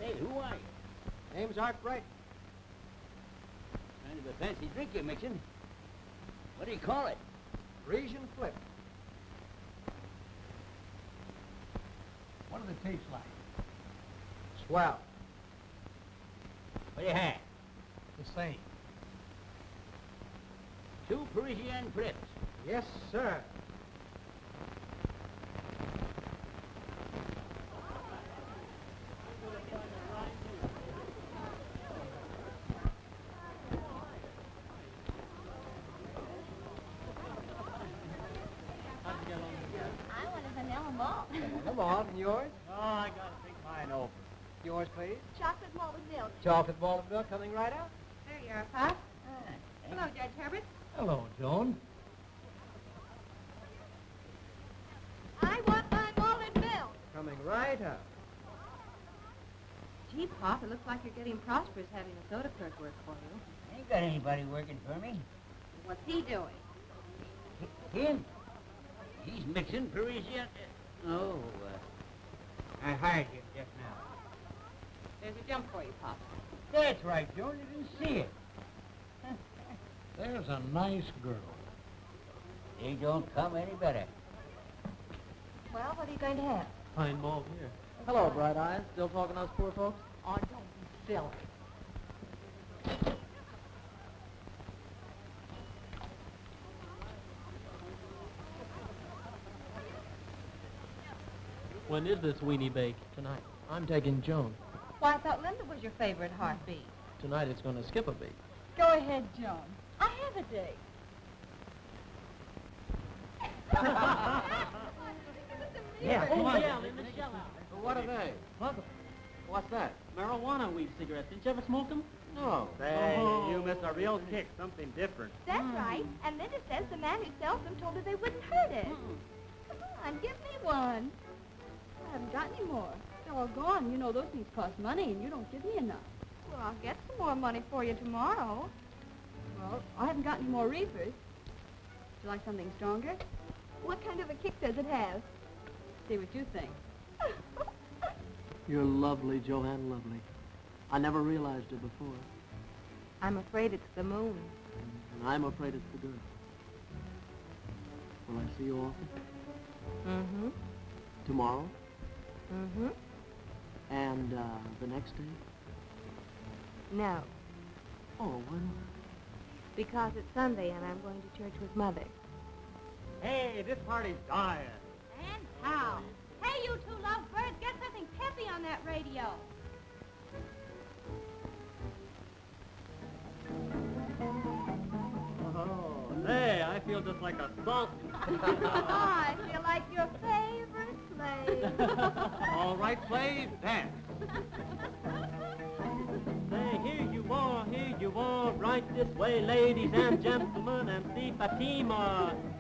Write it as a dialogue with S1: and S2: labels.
S1: Hey, who are you?
S2: Name's Art Bright.
S1: Kind of a fancy drink you're mixing. What do you call it?
S2: Parisian Flip.
S3: What do they taste like?
S2: Swell.
S1: What do you have?
S3: The same.
S1: 2 Parisian Flips.
S2: Yes, sir.
S4: I want a vanilla malt.
S2: Come on, and yours?
S3: Oh, I gotta think mine over.
S2: Yours, please.
S4: Chocolate malt with milk.
S2: Chocolate malted milk coming right out.
S4: There you are, Pop. Hello, Judge Herbert.
S3: Hello, Joan.
S4: I want my malted milk.
S2: Coming right up.
S4: Gee, Pop, it looks like you're getting prosperous having a soda clerk work for you.
S1: Ain't got anybody working for me.
S4: What's he doing?
S1: Him? He's mixing Parisian... I hired him just now.
S4: There's a jump for you, Pop.
S1: That's right, Joan. You didn't see it.
S3: There's a nice girl.
S1: They don't come any better.
S4: Well, what are you going to have?
S2: Fine malt here. Hello, Bright Eyes. Still talking to us poor folks?
S4: Oh, don't be silly.
S2: When is this weenie bake? Tonight. I'm taking Joan.
S4: Why, I thought Linda was your favorite heartbeat.
S2: Tonight it's going to skip a beat.
S4: Go ahead, Joan. I have a date.
S1: Yeah, come on.
S5: Yeah, Linda, shell out.
S2: What are they? What's that?
S5: Marijuana weed cigarettes. Didn't you ever smoke them?
S2: No.
S5: Say, you miss a real kick, something different.
S4: That's right. And Linda says the man who sells them told her they wouldn't hurt it. Come on, give me one.
S6: I haven't got any more. They're all gone. You know those things cost money, and you don't give me enough.
S4: Well, I'll get some more money for you tomorrow.
S6: Well, I haven't got any more reefers. Would you like something stronger?
S4: What kind of a kick does it have?
S6: See what you think.
S2: You're lovely, Joanne, lovely. I never realized it before.
S4: I'm afraid it's the moon.
S2: And I'm afraid it's the girl. Will I see you often?
S4: Mm-hmm.
S2: Tomorrow?
S4: Mm-hmm.
S2: And the next day?
S4: No,
S2: Oh, why not?
S4: because it's Sunday and I'm going to church with Mother.
S5: Hey, this party's dying.
S4: And how? Hey, you two lovebirds, get something peppy on that radio.
S5: Oh, hey, I feel just like a salt.
S4: I feel like your favorite slave.
S5: All right, slave, dance. Say, here you are, right this way, ladies and gentlemen, and see Fatima.